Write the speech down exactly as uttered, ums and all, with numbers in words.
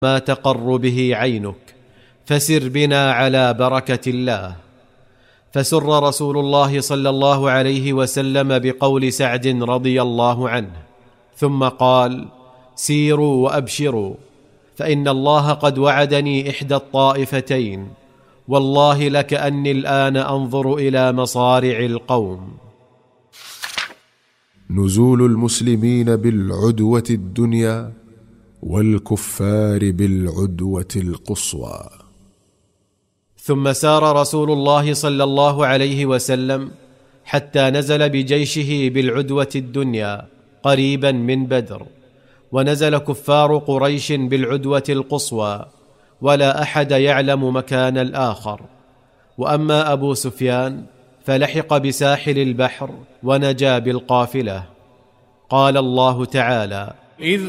ما تقر به عينك، فسر بنا على بركة الله. فسر رسول الله صلى الله عليه وسلم بقول سعد رضي الله عنه، ثم قال: سيروا وأبشروا، فإن الله قد وعدني إحدى الطائفتين، والله لكأني الآن أنظر إلى مصارع القوم. نزول المسلمين بالعدوة الدنيا والكفار بالعدوة القصوى. ثم سار رسول الله صلى الله عليه وسلم حتى نزل بجيشه بالعدوة الدنيا قريبا من بدر، ونزل كفار قريش بالعدوة القصوى، ولا أحد يعلم مكان الآخر. وأما أبو سفيان فلحق بساحل البحر ونجا بالقافلة. قال الله تعالى: إذ